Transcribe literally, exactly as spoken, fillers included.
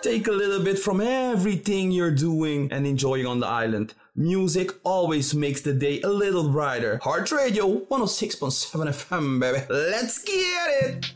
Take a little bit from everything you're doing and enjoying on the island. Music always makes the day a little brighter. Heart Radio one oh six point seven F M, baby. Let's get it!